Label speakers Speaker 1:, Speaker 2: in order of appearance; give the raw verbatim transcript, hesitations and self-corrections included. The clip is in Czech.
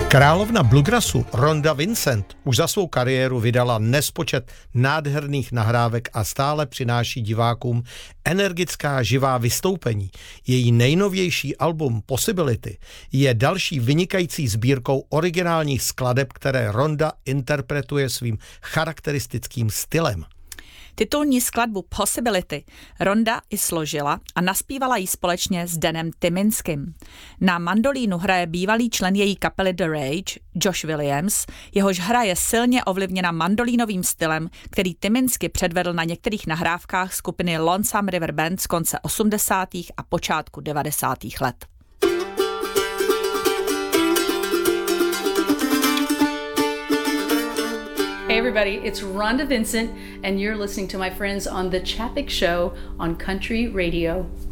Speaker 1: Královna bluegrassu Rhonda Vincent už za svou kariéru vydala nespočet nádherných nahrávek a stále přináší divákům energická živá vystoupení. Její nejnovější album Possibility je další vynikající sbírkou originálních skladeb, které Rhonda interpretuje svým charakteristickým stylem.
Speaker 2: Titulní skladbu Possibility Rhonda i složila a naspívala ji společně s Danem Tyminskym. Na mandolínu hraje bývalý člen její kapely The Rage, Josh Williams, jehož hra je silně ovlivněna mandolínovým stylem, který Tyminsky předvedl na některých nahrávkách skupiny Lonesome River Band z konce osmdesátých a počátku devadesátých let.
Speaker 3: Hey everybody, it's Rhonda Vincent and you're listening to my friends on The Chapik Show on Country Radio.